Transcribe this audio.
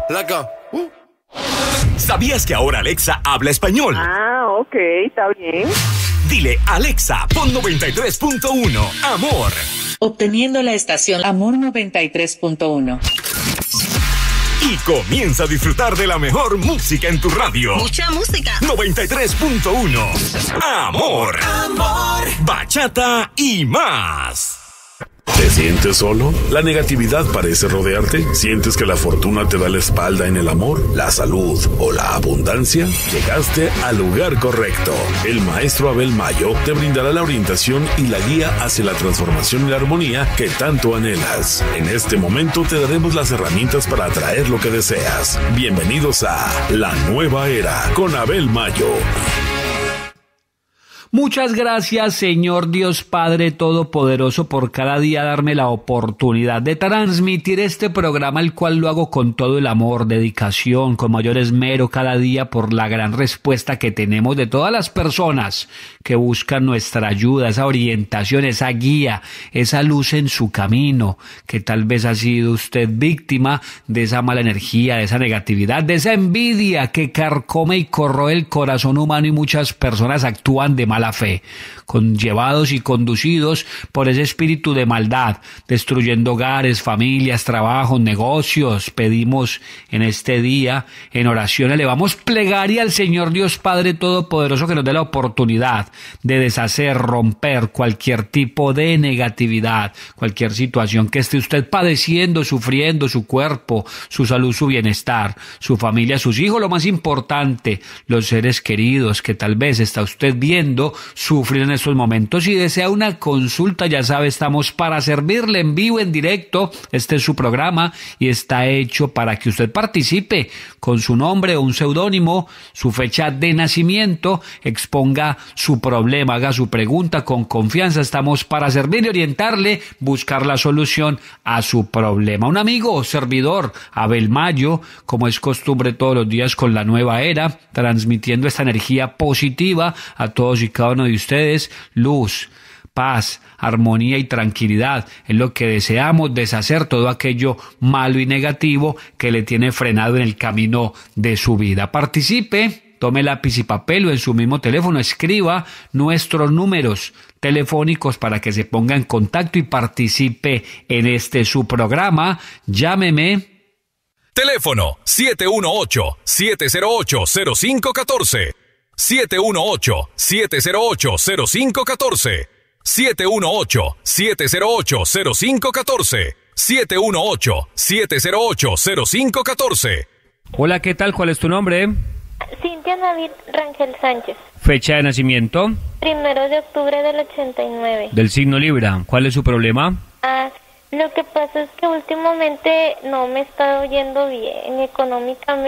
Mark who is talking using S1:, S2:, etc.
S1: Laca.
S2: ¿Sabías que ahora Alexa habla español?
S3: Ah, ok, está bien.
S2: Dile, Alexa, pon 93.1, Amor.
S4: Obteniendo la estación Amor 93.1.
S2: Y comienza a disfrutar de la mejor música en tu radio.
S5: Mucha música.
S2: 93.1, Amor. Amor. Bachata y más.
S6: ¿Te sientes solo? ¿La negatividad parece rodearte? ¿Sientes que la fortuna te da la espalda en el amor, la salud o la abundancia? Llegaste al lugar correcto. El maestro Abel Mayo te brindará la orientación y la guía hacia la transformación y la armonía que tanto anhelas. En este momento te daremos las herramientas para atraer lo que deseas. Bienvenidos a La Nueva Era con Abel Mayo.
S7: Muchas gracias, Señor Dios Padre Todopoderoso, por cada día darme la oportunidad de transmitir este programa, el cual lo hago con todo el amor, dedicación, con mayor esmero cada día por la gran respuesta que tenemos de todas las personas que buscan nuestra ayuda, esa orientación, esa guía, esa luz en su camino, que tal vez ha sido usted víctima de esa mala energía, de esa negatividad, de esa envidia que carcome y corroe el corazón humano y muchas personas actúan de mala fe, conllevados y conducidos por ese espíritu de maldad, destruyendo hogares, familias, trabajos, negocios. Pedimos en este día, en oración, elevamos plegaria al Señor Dios Padre Todopoderoso que nos dé la oportunidad de deshacer, romper cualquier tipo de negatividad, cualquier situación que esté usted padeciendo, sufriendo, su cuerpo, su salud, su bienestar, su familia, sus hijos, lo más importante, los seres queridos que tal vez está usted viendo sufrir en estos momentos. Si desea una consulta, ya sabe, estamos para servirle en vivo, en directo. Este es su programa y está hecho para que usted participe con su nombre o un seudónimo, su fecha de nacimiento, exponga su problema, haga su pregunta con confianza. Estamos para servirle, orientarle, buscar la solución a su problema. Un amigo, servidor, Abel Mayo, como es costumbre todos los días con La Nueva Era, transmitiendo esta energía positiva a todos y cada uno de ustedes. Luz, paz, armonía y tranquilidad es lo que deseamos, deshacer todo aquello malo y negativo que le tiene frenado en el camino de su vida. Participe, tome lápiz y papel o en su mismo teléfono escriba nuestros números telefónicos para que se ponga en contacto y participe en este su programa. Llámeme.
S2: Teléfono 718-708-0514. 718-708-0514. 718-708-0514. 718-708-0514.
S7: Hola, ¿qué tal? ¿Cuál es tu nombre?
S8: Cintia David Rangel Sánchez.
S7: Fecha de nacimiento.
S8: 1 de octubre del 89.
S7: Del signo Libra. ¿Cuál es su problema?
S8: Lo que pasa es que últimamente no me está yendo bien económicamente.